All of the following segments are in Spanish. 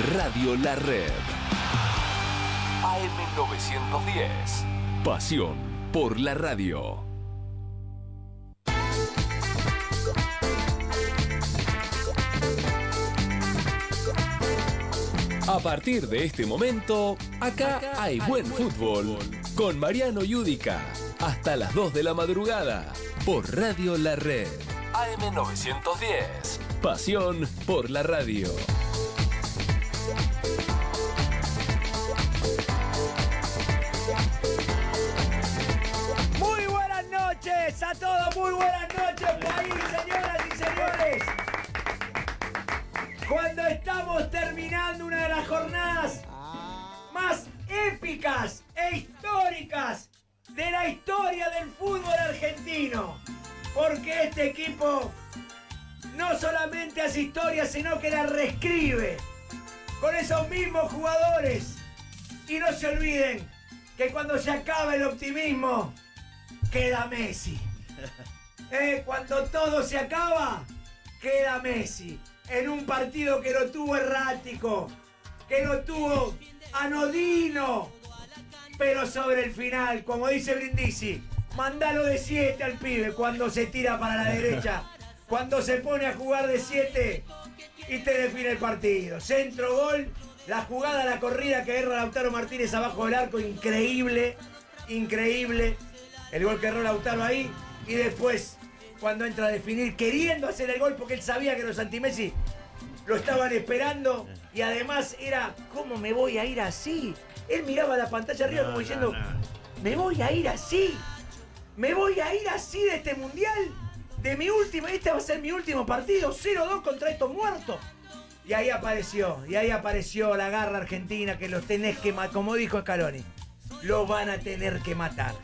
Radio La Red. AM910. Pasión por la radio. A partir de este momento, acá hay buen fútbol. Con Mariano Yudica. Hasta las 2 de la madrugada. Por Radio La Red. AM910. Pasión por la radio. Muy buenas noches a todos, muy buenas noches, país, señoras y señores. Cuando estamos terminando una de las jornadas más épicas e históricas de la historia del fútbol argentino. Porque este equipo no solamente hace historia, sino que la reescribe con esos mismos jugadores. Y no se olviden que cuando se acaba el optimismo, queda Messi. Cuando todo se acaba, queda Messi. En un partido que lo tuvo errático, que lo tuvo anodino, pero sobre el final, como dice Brindisi, mandalo de 7 al pibe cuando se tira para la derecha, cuando se pone a jugar de 7 y te define el partido. Centro, gol, la jugada, la corrida que erra Lautaro Martínez abajo del arco, increíble, increíble. El gol que erró Lautaro ahí y después cuando entra a definir, queriendo hacer el gol porque él sabía que los anti-Messi lo estaban esperando y además era, ¿cómo me voy a ir así? Él miraba la pantalla arriba como diciendo, me voy a ir así, me voy a ir así de este mundial, de mi último, este va a ser mi último partido, 0-2 contra estos muertos. Y ahí apareció la garra argentina que los tenés que matar, como dijo Scaloni, los van a tener que matar.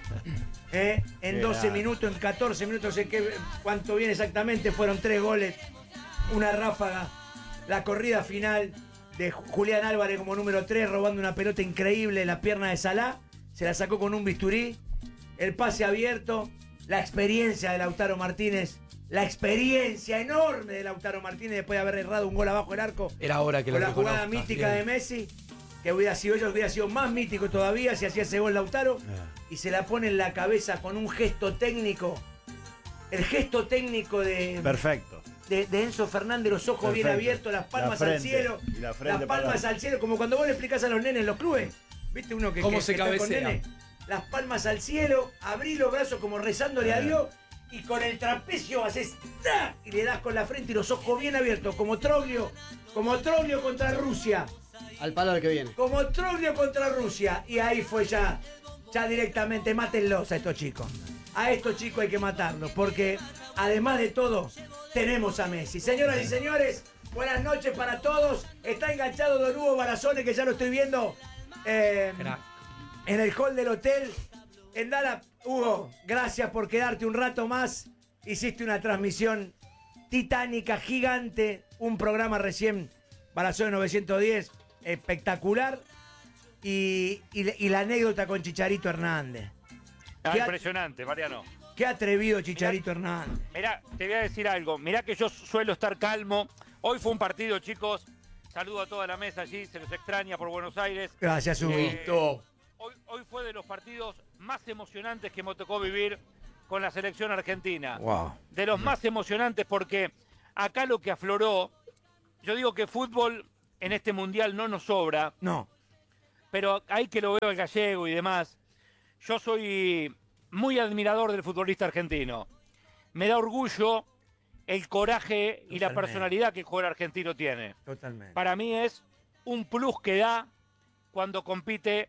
En 12 minutos, en 14 minutos, sé que cuánto viene exactamente, fueron 3 goles, una ráfaga, la corrida final de Julián Álvarez como número 3, robando una pelota increíble en la pierna de Salah, se la sacó con un bisturí, el pase abierto, la experiencia de Lautaro Martínez, la experiencia enorme de Lautaro Martínez después de haber errado un gol abajo del arco. Era hora que con lo la jugada reconozca. mística de Messi, que hubiera sido más mítico todavía si hacía ese gol Lautaro, y se la pone en la cabeza con un gesto técnico, el gesto técnico de Perfecto. de Enzo Fernández, los ojos bien abiertos, las palmas al cielo, las palmas al cielo, como cuando vos le explicás a los nenes en los clubes, ¿viste uno que, ¿Cómo que se está con cabecea? nene? Las palmas al cielo, abrí los brazos como rezándole a Dios y con el trapecio haces ¡tac! Y le das con la frente y los ojos bien abiertos, como Troglio contra Rusia. Al palo del que viene. Como Troglio contra Rusia. Y ahí fue ya directamente, mátenlos a estos chicos. A estos chicos hay que matarlos, porque además de todo, tenemos a Messi. Señoras y señores, buenas noches para todos. Está enganchado Don Hugo Barazone, que ya lo estoy viendo en el hall del hotel. En Dallas, Hugo, gracias por quedarte un rato más. Hiciste una transmisión titánica, gigante, un programa recién, Barazone 910, espectacular. Y la anécdota con Chicharito Hernández. Impresionante, Mariano. Qué atrevido Chicharito Hernández. Mirá, te voy a decir algo. Mirá que yo suelo estar calmo. Hoy fue un partido, chicos. Saludo a toda la mesa allí. Se los extraña por Buenos Aires. Gracias, Huguito. Hoy fue de los partidos más emocionantes que me tocó vivir con la selección argentina. Wow. De los más emocionantes porque acá lo que afloró, yo digo que fútbol en este mundial no nos sobra. No. Pero hay que lo veo el gallego y demás. Yo soy muy admirador del futbolista argentino. Me da orgullo el coraje y la personalidad que el jugador argentino tiene. Totalmente. Para mí es un plus que da cuando compite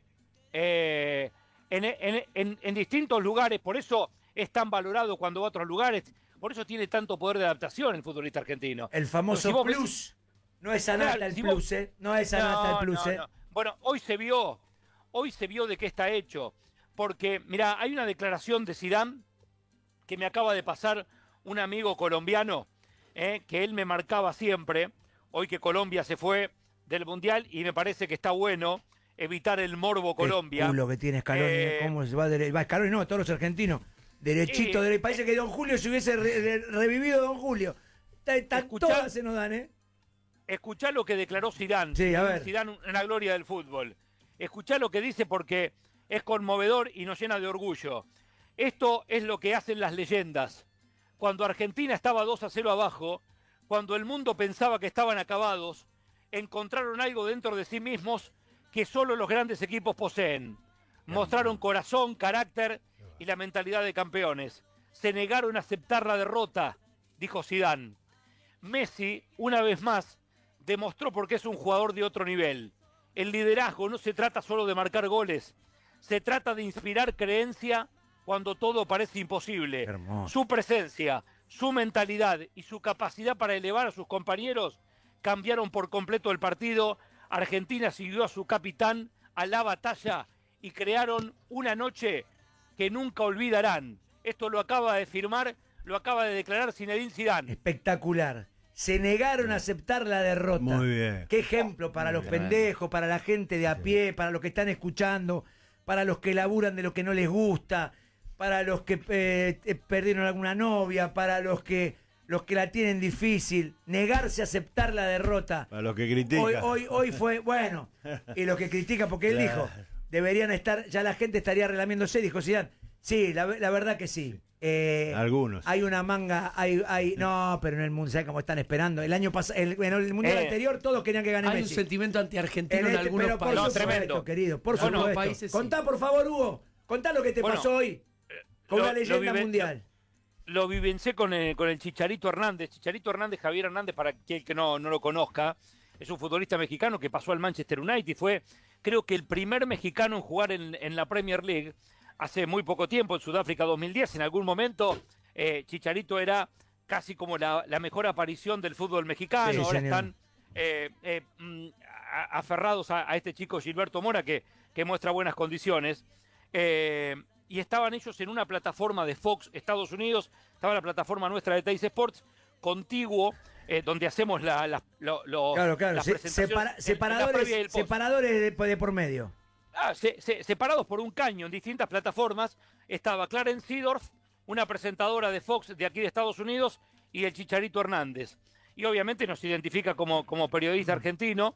en distintos lugares. Por eso es tan valorado cuando va a otros lugares. Por eso tiene tanto poder de adaptación el futbolista argentino. El famoso si vos plus. No es Anata Claro, el si plus, vos- ¿eh? No es Anata el plus, ¿eh? no. Bueno, hoy se vio de qué está hecho. Porque, mirá, hay una declaración de Zidane que me acaba de pasar un amigo colombiano, que él me marcaba siempre, hoy que Colombia se fue del Mundial, y me parece que está bueno evitar el morbo Colombia. El culo que tiene Scaloni, ¿cómo se va? Va Scaloni, no, todos los argentinos. Derechito, parece que Don Julio se hubiese revivido Don Julio. Todas se nos dan, ¿eh? escuchá lo que declaró Zidane. Sí, a ver. Zidane, una gloria del fútbol. Escuchá lo que dice porque es conmovedor y nos llena de orgullo. Esto es lo que hacen las leyendas. Cuando Argentina estaba 2-0 abajo, cuando el mundo pensaba que estaban acabados, encontraron algo dentro de sí mismos que solo los grandes equipos poseen. Mostraron corazón, carácter y la mentalidad de campeones. Se negaron a aceptar la derrota, dijo Zidane. Messi, una vez más, demostró por qué es un jugador de otro nivel. El liderazgo no se trata solo de marcar goles, se trata de inspirar creencia cuando todo parece imposible. Hermoso. Su presencia, su mentalidad y su capacidad para elevar a sus compañeros cambiaron por completo el partido. Argentina siguió a su capitán a la batalla y crearon una noche que nunca olvidarán. Esto lo acaba de firmar, lo acaba de declarar Zinedine Zidane. Espectacular. Se negaron a aceptar la derrota. Muy bien. Qué ejemplo para los pendejos, para la gente de a pie, para los que están escuchando, para los que laburan de lo que no les gusta, para los que perdieron alguna novia, para los que la tienen difícil. Negarse a aceptar la derrota. Para los que critican. Hoy fue, bueno, y los que critican, porque él dijo, deberían estar, ya la gente estaría relamiéndose, dijo Zidane. Sí, la verdad que sí. Algunos. Hay una manga, no, pero en el Mundial, ¿sabes cómo están esperando? El año pasado, en el Mundial anterior, todos querían que gane Hay Messi. un sentimiento antiargentino en algunos pero por países. supuesto, tremendo. querido, por Bueno, supuesto. países sí. Contá, por favor, Hugo, contá lo que te pasó hoy con la leyenda mundial. Lo vivencié con el Chicharito Hernández. Chicharito Hernández, Javier Hernández, para aquel que no lo conozca, es un futbolista mexicano que pasó al Manchester United. Fue, creo que el primer mexicano en jugar en la Premier League hace muy poco tiempo, en Sudáfrica 2010. En algún momento, Chicharito era casi como la mejor aparición del fútbol mexicano. Sí, ahora señor. están aferrados a este chico Gilberto Mora, que muestra buenas condiciones. Y estaban ellos en una plataforma de Fox, Estados Unidos, estaba la plataforma nuestra de Teis Sports, contiguo, donde hacemos las Claro, las presentaciones, separadores de por medio. separados por un caño en distintas plataformas. Estaba Clarence Seedorf, una presentadora de Fox de aquí de Estados Unidos, y el Chicharito Hernández. Y obviamente nos identifica como periodista argentino.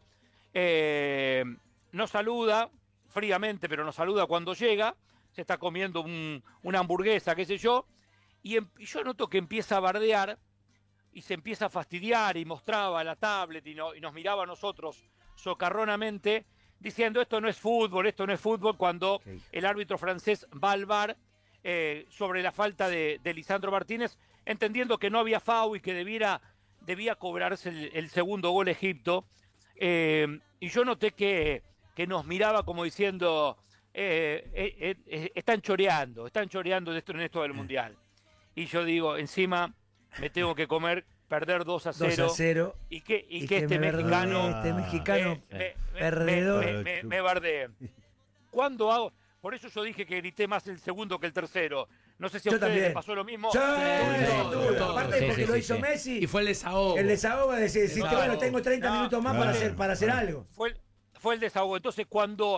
Nos saluda fríamente, pero nos saluda cuando llega. Se está comiendo una hamburguesa, qué sé yo. Y yo noto que empieza a bardear y se empieza a fastidiar y mostraba la tablet y nos miraba a nosotros socarronamente, diciendo esto no es fútbol, cuando el árbitro francés va al VAR sobre la falta de Lisandro Martínez, entendiendo que no había foul y que debía cobrarse el segundo gol Egipto. Y yo noté que nos miraba como diciendo, están choreando en esto del Mundial. Y yo digo, encima me tengo que comer, perder 2-0, y que este mexicano perdedor me bardee. ¿Cuándo hago? Por eso yo dije que grité más el segundo que el tercero. No sé si a Yo ustedes también. les pasó lo mismo. Sí, todo. aparte Sí, porque sí, lo sí, hizo sí. Messi. Y fue el desahogo. El desahogo de decir, bueno, tengo 30 No, minutos más claro. para hacer algo. Fue el desahogo. Entonces, cuando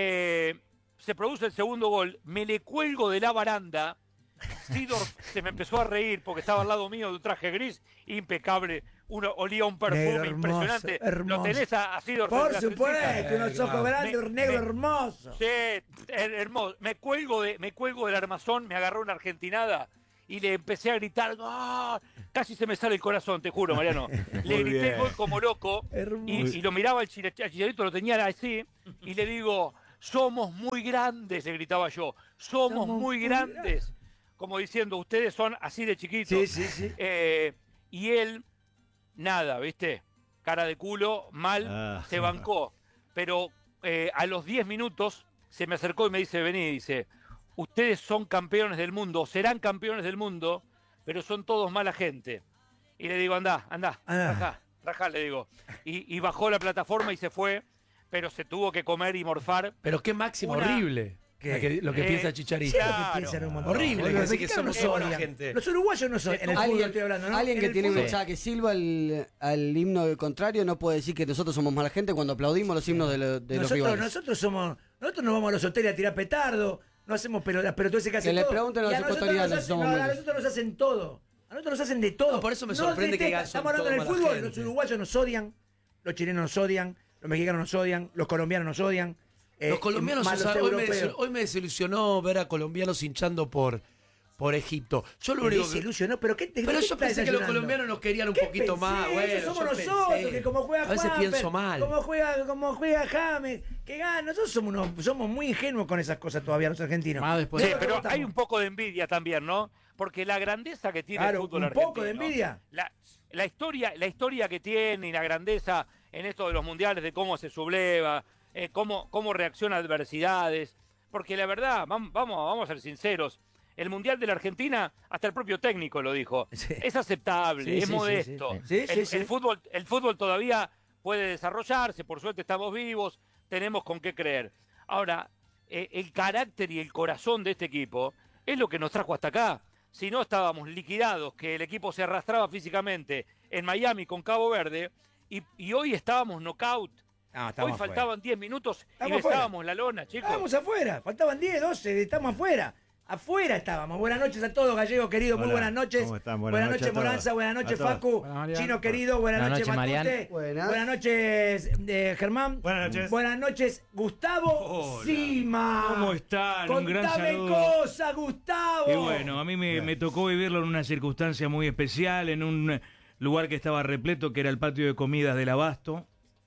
se produce el segundo gol, me le cuelgo de la baranda. Seedorf se me empezó a reír porque estaba al lado mío de un traje gris impecable. Olía un perfume Negro hermoso, impresionante. hermoso. Lo tenés a Seedorf. Por en la supuesto, trencita. unos ojos grandes, un negro hermoso. Sí, hermoso. Me cuelgo del armazón, me agarró una argentinada y le empecé a gritar. ¡Ah! Casi se me sale el corazón, te juro, Mariano. Le Muy grité bien. el gol como loco y lo miraba al Chicharito, lo tenía así, y le digo, somos muy grandes, le gritaba yo. Somos muy grandes. Como diciendo, ustedes son así de chiquitos. Sí. Y él, nada, ¿viste? Cara de culo, mal, se bancó. Pero a los 10 minutos se me acercó y me dice, vení, dice, ustedes son campeones del mundo, serán campeones del mundo, pero son todos mala gente. Y le digo, andá, rajá, le digo. Y bajó la plataforma y se fue, pero se tuvo que comer y morfar. Pero qué máximo horrible. Lo que piensa Chicharito. Sí, lo que piensan un montón. Horrible, Los que mexicanos somos no buena odian. gente. Los uruguayos no son. En el fútbol estoy hablando, ¿no? Alguien En que el tiene un fútbol. hinchada que silba al himno del contrario no puede decir que nosotros somos mala gente cuando aplaudimos los himnos de los rivales. Nosotros nos vamos a los hoteles a tirar petardo, no hacemos pelotudeces casi Que le todo. pregunten a los Y nosotros ecuatorianos nos si somos hacen- malos. a nosotros nos hacen todo. A nosotros nos hacen de todo. No, por eso me Nos sorprende que detestan. digan, son Estamos hablando todos del mala fútbol, gente. los uruguayos nos odian. los chilenos nos odian, los mexicanos nos odian, los colombianos nos odian. Los colombianos, más los hoy me desilusionó ver a colombianos hinchando por Egipto. Yo lo Me único que... desilusionó, pero yo pensé que los colombianos nos querían un poquito más. Bueno, eso somos nosotros, que como juega a veces Juanfer, pienso mal. como juega James, que gana. Nosotros somos muy ingenuos con esas cosas todavía, los argentinos. Sí, pero hay un poco de envidia también, ¿no? Porque la grandeza que tiene el fútbol argentino. Un poco de envidia. La historia que tiene y la grandeza en esto de los mundiales, de cómo se subleva, cómo reacciona a adversidades. Porque la verdad, vamos a ser sinceros, el Mundial de la Argentina, hasta el propio técnico lo dijo, es aceptable, es modesto. El fútbol todavía puede desarrollarse, por suerte estamos vivos, tenemos con qué creer. Ahora, el carácter y el corazón de este equipo es lo que nos trajo hasta acá. Si no, estábamos liquidados, que el equipo se arrastraba físicamente en Miami con Cabo Verde, y hoy estábamos knockout. Hoy faltaban 10 minutos y besábamos la lona, chicos. Estábamos afuera, faltaban 10, 12, estamos afuera. Afuera estábamos. Buenas noches a todos, Gallego querido, muy buenas noches. ¿Cómo están? Buenas noches, Moranza, buenas noches, Facu, Chino querido, buenas noches, Matute. Buenas noches, Germán. Buenas noches. Buenas noches, Gustavo Sima. ¿Cómo están? Un gran saludo. Contame cosas, Gustavo. Y bueno, a mí me tocó vivirlo en una circunstancia muy especial, en un lugar que estaba repleto, que era el patio de comidas del Abasto,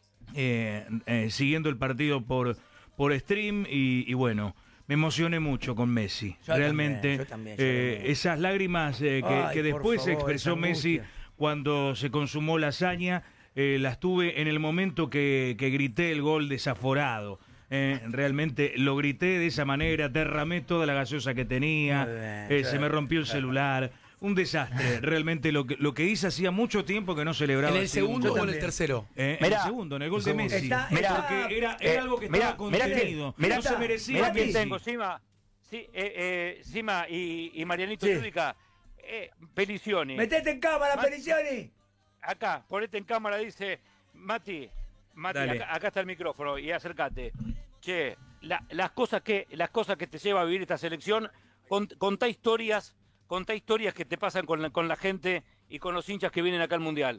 siguiendo el partido por stream y bueno, me emocioné mucho con Messi. Realmente, yo también. esas lágrimas que después favor, expresó Messi cuando se consumó la hazaña, las tuve en el momento que grité el gol desaforado. Realmente lo grité de esa manera, derramé toda la gaseosa que tenía, se me rompió el celular. Un desastre, realmente lo que hice hacía mucho tiempo que no celebraba. ¿En el segundo o en el tercero? En el segundo, en el gol de Messi. Porque era algo que estaba contenido. No se merecía. Mirá quién tengo, Sima. Sí, Sima y Marianito Yudica. Pelicioni. Metete en cámara, Pelicioni. Acá, ponete en cámara, dice Mati, acá está el micrófono y acércate. Che, las cosas que te lleva a vivir esta selección, contá historias que te pasan con la gente y con los hinchas que vienen acá al Mundial.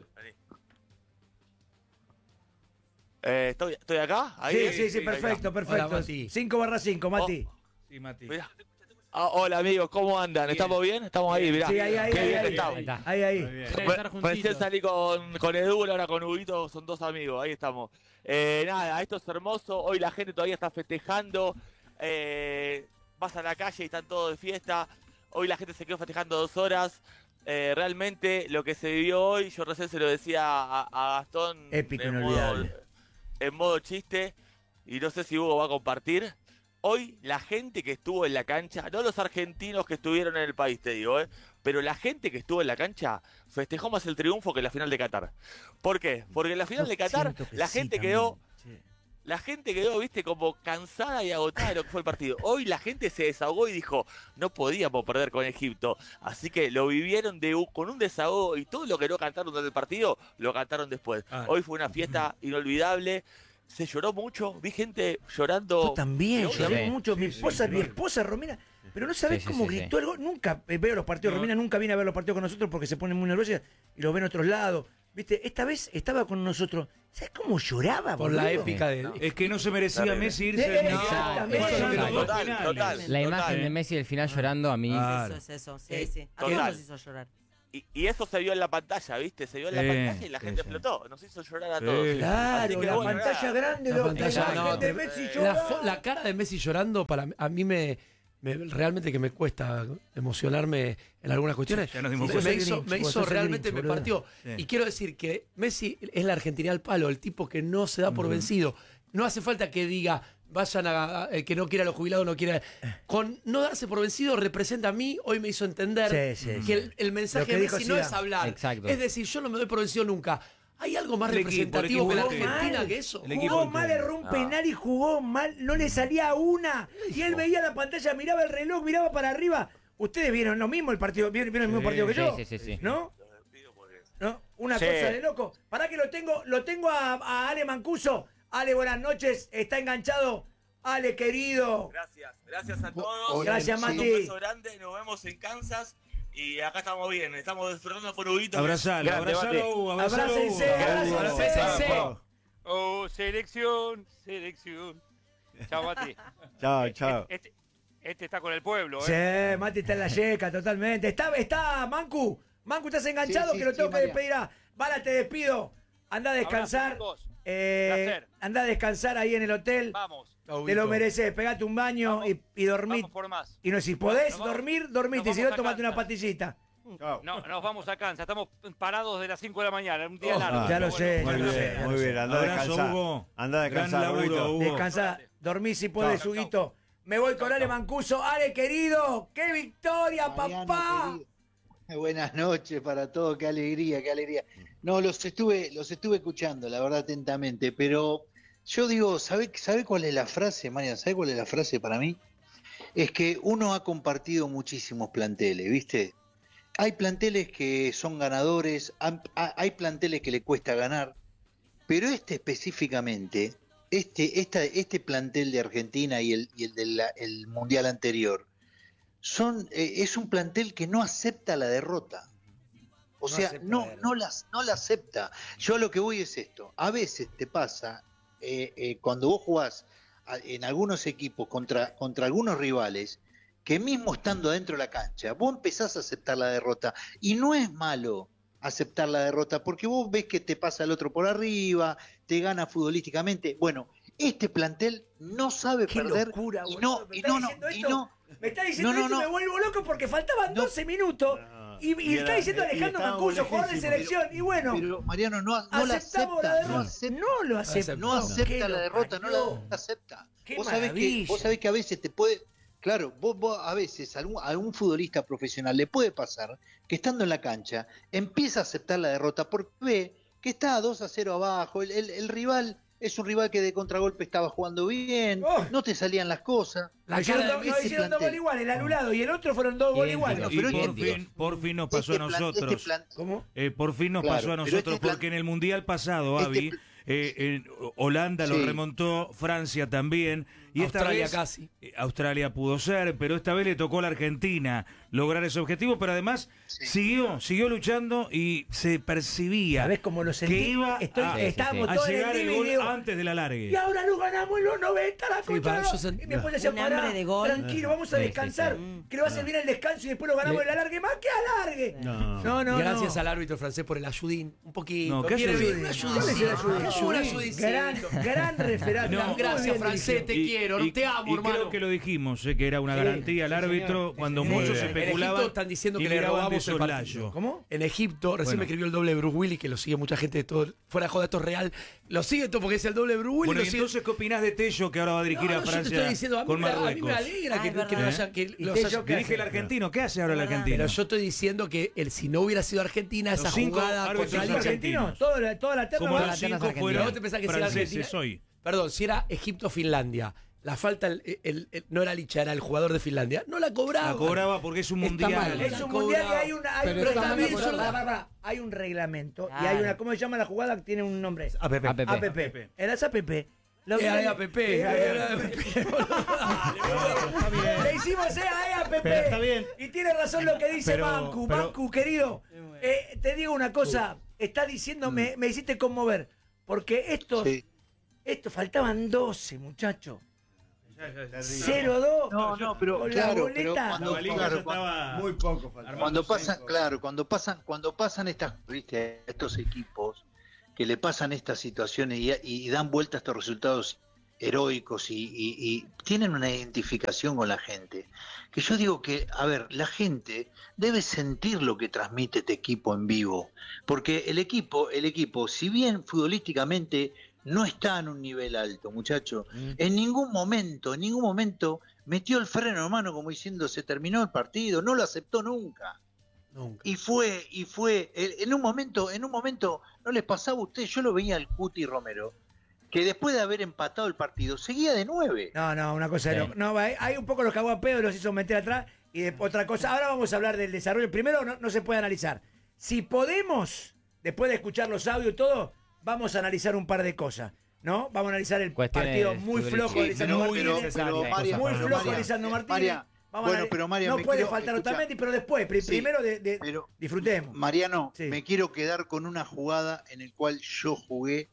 ¿Estoy acá? Ahí, sí, perfecto. Hola, Mati. 5/5, Mati. Sí, Mati. Hola amigos, ¿cómo andan? Bien. ¿Estamos bien? Estamos ahí, mirá. Sí, ahí. Qué bien que estamos. Ahí. Recién salí con Edu, ahora con Huguito, son dos amigos, ahí estamos. Nada, esto es hermoso, hoy la gente todavía está festejando, vas a la calle y están todos de fiesta, hoy la gente se quedó festejando 2 horas, realmente lo que se vivió hoy, yo recién se lo decía a Gastón, épico, inolvidable. En modo chiste, y no sé si Hugo va a compartir. Hoy la gente que estuvo en la cancha, no los argentinos que estuvieron en el país, te digo, pero la gente que estuvo en la cancha festejó más el triunfo que la final de Qatar. ¿Por qué? Porque en la final de Qatar la gente quedó, viste, como cansada y agotada de lo que fue el partido. Hoy la gente se desahogó y dijo, no podíamos perder con Egipto. Así que lo vivieron con un desahogo y todo lo que no cantaron durante el partido, lo cantaron después. Hoy fue una fiesta inolvidable. Se lloró mucho, vi gente llorando. Yo también, lloré mucho. Mi esposa Romina, pero no sabés cómo gritó el gol. Nunca veo los partidos, Romina nunca viene a ver los partidos con nosotros porque se pone muy nerviosa y lo ven a otros lados. Viste, esta vez estaba con nosotros. ¿Sabés cómo lloraba, por boludo? la épica de... Es que no se merecía Messi irse. La imagen de Messi del final llorando a mí. Eso. Sí. A todos nos hizo llorar. Y eso se vio en la pantalla, ¿viste? Se vio en la pantalla y la gente explotó. Nos hizo llorar a todos. Claro, la pantalla grande, de Messi llorando. La cara de Messi llorando, a mí realmente que me cuesta emocionarme en algunas cuestiones. Me hizo realmente, me partió. Sí. Y quiero decir que Messi es la Argentina al palo, el tipo que no se da por vencido. No hace falta que diga, vayan que no quiera a los jubilados, no quiera. Con no darse por vencido representa a mí, hoy me hizo entender que el mensaje de Messi no es hablar. Exacto. Es decir, yo no me doy por vencido nunca. ¿Hay algo más representativo que la Argentina que eso? Jugó mal, erró un penal y jugó mal, no le salía una. Y él veía la pantalla, miraba el reloj, miraba para arriba. Ustedes vieron lo mismo el partido, vieron el mismo partido que yo. Sí. ¿No? Una cosa de loco. Pará que lo tengo a Ale Mancuso. Ale, buenas noches, está enganchado. Ale, querido. Gracias a todos. Gracias, Mati. Un beso grande, nos vemos en Kansas. Y acá estamos bien, estamos disfrutando por Huguito. Abrazalo. Abrácense. selección. Chao, Mati. Chao. Este está con el pueblo, Sí, Mati está en la yeca, totalmente. Está Mancu. Mancu, ¿estás enganchado? Sí, que lo tengo que María. despedir. Bala, te despido. Anda a descansar. Abrazo, chicos. Anda a descansar ahí en el hotel. Vamos. Te lo mereces. Pegate un baño y dormí. Vamos por más. Y no, si podés Nos dormite. nos Si no, vamos a tomate una Kansas. pastillita. No, nos vamos a Kansas. Estamos parados de las 5 de la mañana. Un día largo. Ya lo sé, Muy bien, anda a descansar. Hugo. Anda a descansar, Gran laburo, Huguito. Hugo. Descansa, dormí si podés, Huguito. Me voy con Ale Mancuso. Ale, querido, ¡qué victoria, Mariano, papá! querido. Buenas noches para todos, qué alegría. No, los estuve escuchando, la verdad, atentamente, pero yo digo, ¿sabe cuál es la frase, Mariano? ¿Sabe cuál es la frase para mí? Es que uno ha compartido muchísimos planteles, ¿viste? Hay planteles que son ganadores, hay planteles que le cuesta ganar, pero específicamente, este plantel de Argentina y el del Mundial anterior, es un plantel que no acepta la derrota. O sea, no la acepta. Yo a lo que voy es esto. A veces te pasa, cuando vos jugás en algunos equipos contra algunos rivales, que mismo estando adentro de la cancha, vos empezás a aceptar la derrota. Y no es malo aceptar la derrota, porque vos ves que te pasa el otro por arriba, te gana futbolísticamente. Bueno, este plantel no sabe perder. Locura, y boludo. Me está diciendo esto y me vuelvo loco porque faltaban 12 minutos. Y está diciendo Alejandro Mancuso, jugador de selección. Y bueno, pero Mariano no la aceptamos acepta. la derrota. No lo acepta. No acepta la derrota, no la acepta. Vos sabés que a veces te puede... Claro, vos a veces a algún futbolista profesional le puede pasar que estando en la cancha empieza a aceptar la derrota porque ve que está 2-0 abajo, el rival es un rival que de contragolpe estaba jugando bien, no te salían las cosas. Hicieron 2 goles iguales, el anulado y el otro fueron 2 goles iguales. Y por fin nos pasó a nosotros. ¿Cómo? Por fin nos pasó a nosotros, porque en el Mundial pasado, Avi, en Holanda lo remontó, Francia también. Y Australia esta vez, casi. Australia pudo ser, pero esta vez le tocó a la Argentina lograr ese objetivo, pero además siguió luchando y se percibía ¿Sabés cómo lo sentí? que iba estábamos a todos llegar en el el gol video. antes de la largue. Y ahora lo ganamos en los 90, la concha. Y me pone a Un hambre de gol. tranquilo, vamos a descansar. Que le va a servir el descanso y después lo ganamos en la largue. Más que alargue. No. Gracias al árbitro francés por el ayudín. Un poquito. No, ¿qué ayudín? Un ayudín. Gran referente. Gracias, francés, te quiero. Te amo, hermano. Creo que lo dijimos, que era una garantía al árbitro cuando muchos especulaban. En Egipto están diciendo que le miraban robamos de el soslayo. partido. ¿Cómo? En Egipto, recién me escribió el doble de Bruce Willis, que lo sigue mucha gente de todo. Fuera de joda, esto es real. Lo sigue todo porque es el doble de Bruce Willis. Bueno, y entonces, ¿qué opinás de Tello, que ahora va a dirigir a Francia yo te estoy diciendo, con Marruecos? a mí me alegra que no haya... Dirige el argentino. ¿Qué hace ahora el argentino? Pero yo estoy diciendo que si no hubiera sido Argentina, esa jugada contra árbitros argentinos. Toda la terna. Como va- los 5 Pero fueron vos te pensás que si era franceses Argentina- hoy. Perdón, si era Egipto-Finlandia, la falta no era Licha, era el jugador de Finlandia, no la cobraba. La cobraba porque es un Está mundial. mal. Es un mundial y hay Pero está mal cobrarla. hay un reglamento y Claro. hay una, ¿cómo se llama la jugada? Que tiene un nombre. APP. APP. Era esa APP. Lo que- APP. Le hicimos APP. Pero está bien. Y tiene razón lo que dice Pero- Mancu. pero- Mancu, querido. Te digo una cosa. Está diciendo, me hiciste conmover. Porque esto faltaban 12, muchachos. 0-2. No, pero Con claro, la boleta. Muy poco falta. Cuando pasan estos equipos que le pasan estas situaciones y dan vuelta a estos resultados heroicos y tienen una identificación con la gente, que yo digo que, a ver, la gente debe sentir lo que transmite este equipo en vivo, porque el equipo, si bien futbolísticamente no está en un nivel alto, muchacho, en ningún momento metió el freno en mano como diciendo se terminó el partido, no lo aceptó nunca. Y fue, en un momento, no les pasaba a usted, yo lo veía al Cuti Romero, que después de haber empatado el partido, seguía de 9. No, una cosa de loco. No, hay un poco los cagó a pedo, los hizo meter atrás. Y otra cosa, ahora vamos a hablar del desarrollo. Primero no se puede analizar. Si podemos, después de escuchar los audios y todo, vamos a analizar un par de cosas. ¿No? Vamos a analizar el Cuestiones partido muy flojo de Lisandro Martínez. Muy flojo de Lisandro Martínez. No puede faltar Otamendi, pero después, primero pero, disfrutemos. Mariano, Sí. me quiero quedar con una jugada en la cual yo jugué,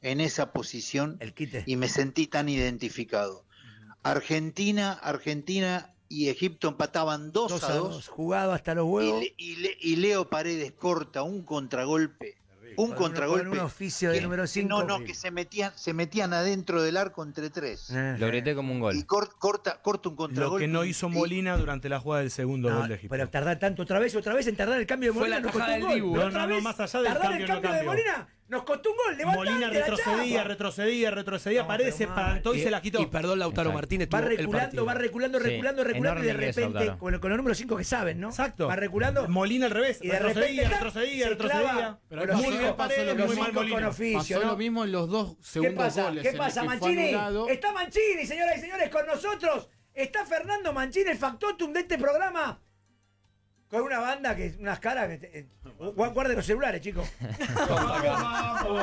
en esa posición El quite. y me sentí tan identificado. Argentina y Egipto empataban 2-2. Jugado hasta los huevos. Y Leo Paredes corta un contragolpe. Un contragolpe. Con un oficio de número 5. No, que se metían adentro del arco entre 3. Lo grité como un gol. Y corta un contragolpe. Lo que no hizo Molina durante la jugada del segundo gol de Egipto. Pero tardar tanto otra vez en tardar el cambio de Molina. Fue la tajada del Dibu. No, más allá del cambio, no de Molina nos costó un gol. Molina retrocedía, Paredes se plantó y se la quitó. Y perdón, Lautaro Martínez. Va reculando y de repente, con los números 5 que saben, ¿no? Exacto. Va reculando. Molina al revés. Y de repente retrocedía. Pero muy bien Paredes, muy mal Molina. Pasó lo mismo en los dos segundos goles. ¿Qué pasa, Mancini? Está Mancini, señoras y señores, con nosotros. Está Fernando Mancini, el factotum de este programa. Con una banda que unas caras que guarden los celulares, chicos.